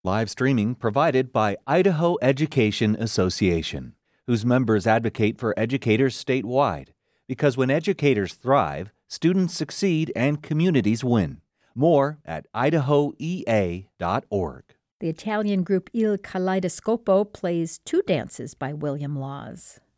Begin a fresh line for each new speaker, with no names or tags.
Live streaming provided by Idaho Education Association, whose members advocate for educators statewide. Because when educators thrive, students succeed and communities win. More at idahoea.org.
The Italian group Il Kaleidoscopo plays two dances by William Laws.